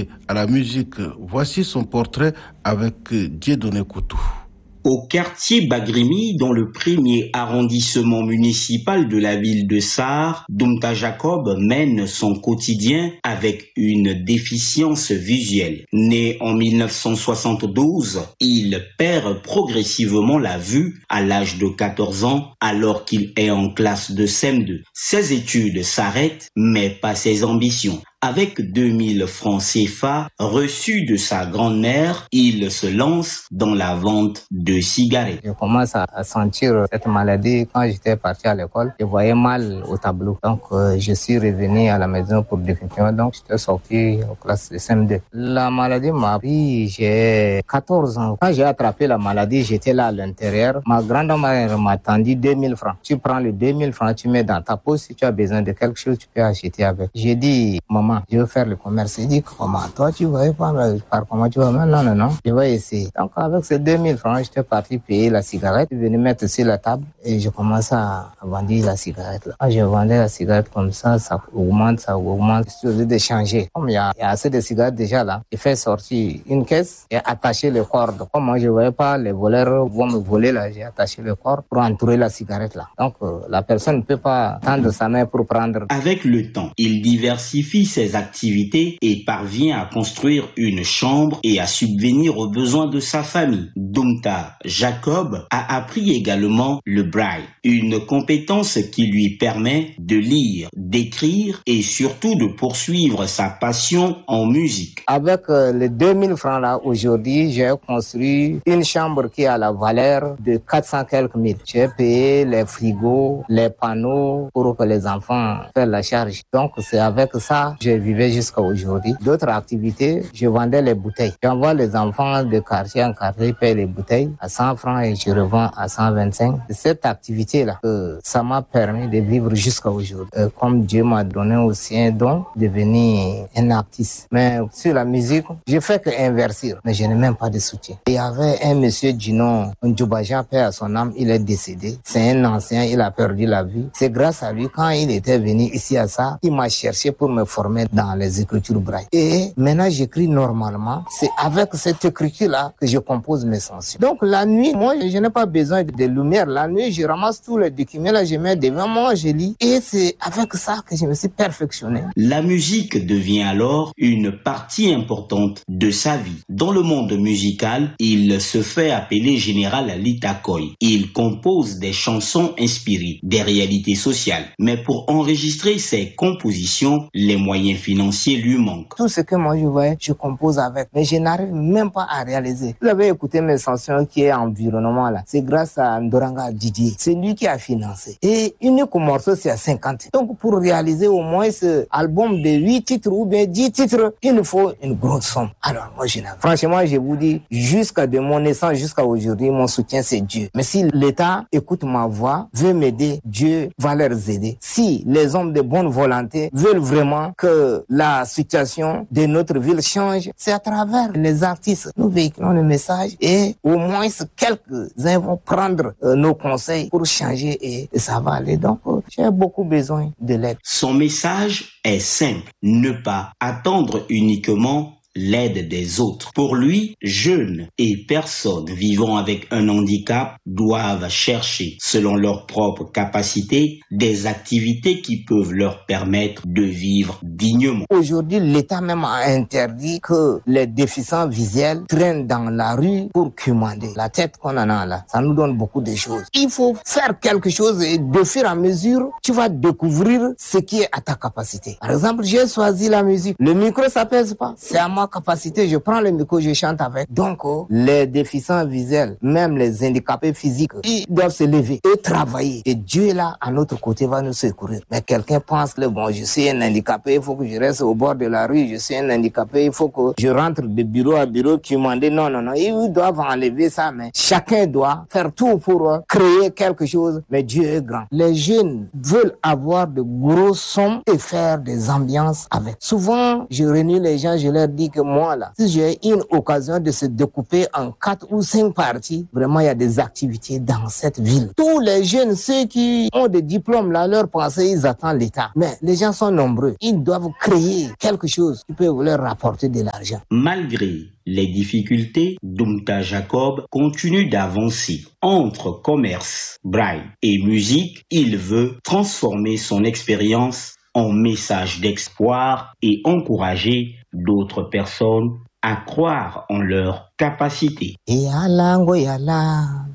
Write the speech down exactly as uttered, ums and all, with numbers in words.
liées à la musique. Voici son portrait avec Dieudonné Coutou. Au quartier Bagrimi, dans le premier arrondissement municipal de la ville de Sarre, Doumta Jacob mène son quotidien avec une déficience visuelle. Né en mille neuf cent soixante-douze, il perd progressivement la vue à l'âge de quatorze ans alors qu'il est en classe de C E M deux. Ses études s'arrêtent, mais pas ses ambitions. Avec deux mille francs C F A reçus de sa grand-mère, il se lance dans la vente de cigarettes. Je commence à sentir cette maladie quand j'étais parti à l'école. Je voyais mal au tableau. Donc, euh, je suis revenu à la maison pour définitivement. Donc, j'étais sorti en classe de C M deux. La maladie m'a pris, j'ai quatorze ans. Quand j'ai attrapé la maladie, j'étais là à l'intérieur. Ma grand-mère m'a tendu deux mille francs. Tu prends les deux mille francs, tu mets dans ta poche. Si tu as besoin de quelque chose, tu peux acheter avec. J'ai dit, maman, je veux faire le commerce. Il dit, comment? Toi, tu vas pas par comment tu vas? Non, non, non. Je vais essayer. Donc, avec ces deux mille francs, j'étais parti payer la cigarette. Je venais mettre sur la table et je commence à vendre la cigarette. Là. Quand je vendais la cigarette comme ça, ça augmente, ça augmente. Je suis obligé de changer. Comme il y a, il y a assez de cigarettes déjà là, j'ai fait sortir une caisse et attacher les cordes. Comme moi, je ne voyais pas les voleurs vont me voler là, j'ai attaché le corps pour entourer la cigarette là. Donc, euh, la personne ne peut pas tendre sa main pour prendre. Avec le temps, il diversifie ses activités et parvient à construire une chambre et à subvenir aux besoins de sa famille. Doumta Jacob a appris également le braille, une compétence qui lui permet de lire, d'écrire et surtout de poursuivre sa passion en musique. Avec euh, les deux mille francs là, aujourd'hui, j'ai construit une chambre qui a la valeur de quatre cents quelques mille. J'ai payé les frigos, les panneaux pour que les enfants fassent la charge. Donc, c'est avec ça que je vivais jusqu'à aujourd'hui. D'autres activités, je vendais les bouteilles. J'envoie les enfants de quartier en quartier payer les bouteilles à cent francs et je revends à cent vingt-cinq. C'est cette activité-là que ça m'a permis de vivre jusqu'à aujourd'hui. Euh, comme Dieu m'a donné aussi un don, devenir un artiste. Mais sur la musique, je fais que inverser, mais je n'ai même pas de soutien. Il y avait un monsieur du nom Ndjoubaja, paix à son âme, il est décédé. C'est un ancien, il a perdu la vie. C'est grâce à lui, quand il était venu ici à ça, il m'a cherché pour me former dans les écritures braille. Et maintenant, j'écris normalement. C'est avec cette écriture-là que je compose mes chansons. Donc, la nuit, moi, je n'ai pas besoin de lumière. La nuit, je ramasse tous les documents, là, je mets devant moi, je lis. Et c'est avec ça que je me suis perfectionné. La musique devient alors une partie importante de sa vie. Dans le monde musical, il se fait appeler Général Litakoy. Il compose des chansons inspirées des réalités sociales. Mais pour enregistrer ses compositions, les moyens financiers lui manquent. Tout ce que moi je vois, je compose avec. Mais je n'arrive même pas à réaliser. Vous avez écouté mes chansons qui est environnement là. C'est grâce à Ndoranga Didier. C'est lui qui a financé. Et unique morceau, c'est à cinquante. Donc pour réaliser au moins ce album de huit titres ou bien dix titres, il nous faut une grosse somme. Alors moi je n'ai. Franchement, je vous dis, jusqu'à de mon naissance jusqu'à aujourd'hui, mon soutien c'est Dieu. Mais si l'État écoute ma voix, veut m'aider, Dieu va leur aider. Si les hommes de bonne volonté veulent vraiment que la situation de notre ville change, c'est à travers les artistes. Nous véhiculons le message et au moins quelques-uns vont prendre euh, nos conseils pour changer et, et ça va aller. Donc, euh, j'ai beaucoup besoin de l'aide. Son message est simple. Ne pas attendre uniquement l'aide des autres. Pour lui, jeunes et personnes vivant avec un handicap doivent chercher, selon leurs propres capacités, des activités qui peuvent leur permettre de vivre dignement. Aujourd'hui, l'État même a interdit que les déficients visuels traînent dans la rue pour commander. La tête qu'on en a là, ça nous donne beaucoup de choses. Il faut faire quelque chose et de fur et à mesure, tu vas découvrir ce qui est à ta capacité. Par exemple, j'ai choisi la musique. Le micro, ça pèse pas. C'est à moi capacité, je prends le micro, je chante avec. Donc, oh, les déficients visuels, même les handicapés physiques, ils doivent se lever et travailler. Et Dieu est là, à notre côté, va nous secourir. Mais quelqu'un pense que, bon, je suis un handicapé, il faut que je reste au bord de la rue, je suis un handicapé, il faut que je rentre de bureau à bureau, qui m'en dit non, non, non, ils doivent enlever ça, mais chacun doit faire tout pour euh, créer quelque chose, mais Dieu est grand. Les jeunes veulent avoir de gros sons et faire des ambiances avec. Souvent, je réunis les gens, je leur dis que moi là, si j'ai une occasion de se découper en quatre ou cinq parties, vraiment il y a des activités dans cette ville. Tous les jeunes, ceux qui ont des diplômes là, leur pensée, ils attendent l'État. Mais les gens sont nombreux. Ils doivent créer quelque chose qui peut leur rapporter de l'argent. Malgré les difficultés, Dumta Jacob continue d'avancer. Entre commerce, braille et musique, il veut transformer son expérience en message d'espoir et encourager d'autres personnes à croire en leur capacité. Yala ngo yala,